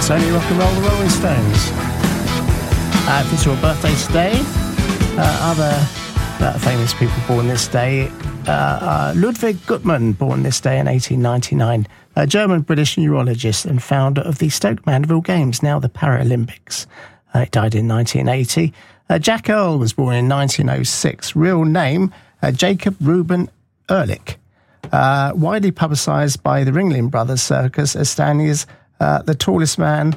It's only rock and roll, the Rolling Stones. If it's your birthday today, other famous people born this day, Ludwig Guttmann, born this day in 1899, a German-British neurologist and founder of the Stoke Mandeville Games, now the Paralympics. He died in 1980. Jack Earl was born in 1906. Real name, Jacob Reuben Ehrlich. Widely publicised by the Ringling Brothers Circus as standing as the tallest man,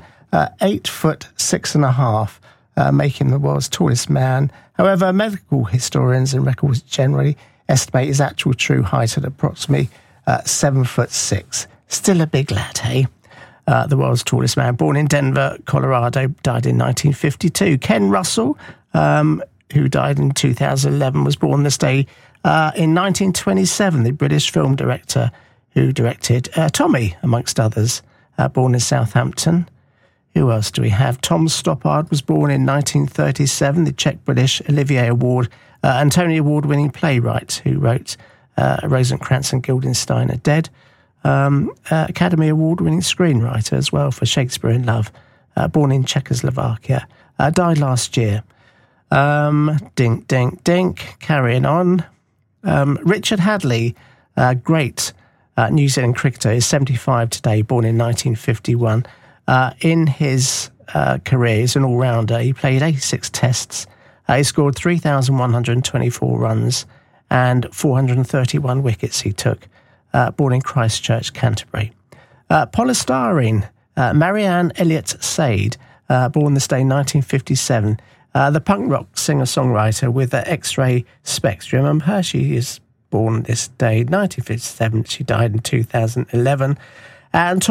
8'6.5", making the world's tallest man. However, medical historians and records generally estimate his actual true height at approximately 7'6". Still a big lad, hey? The world's tallest man, born in Denver, Colorado, died in 1952. Ken Russell, who died in 2011, was born this day in 1927, the British film director who directed Tommy, amongst others, born in Southampton. Who else do we have? Tom Stoppard was born in 1937, the Czech-British Olivier Award and Tony Award-winning playwright who wrote Rosencrantz and Guildenstern Are Dead. Academy Award-winning screenwriter as well for Shakespeare in Love, born in Czechoslovakia, died last year. Dink, dink, dink, carrying on. Richard Hadley, great New Zealand cricketer, is 75 today, born in 1951. In his career, he's an all-rounder. He played 86 tests. He scored 3,124 runs and 431 wickets he took, born in Christchurch, Canterbury. Polystyrene, Marianne Elliott Sade, born this day in 1957. The punk rock singer-songwriter with the X-Ray Specs. Do you remember her? She is born this day, 1957. She died in 2011. And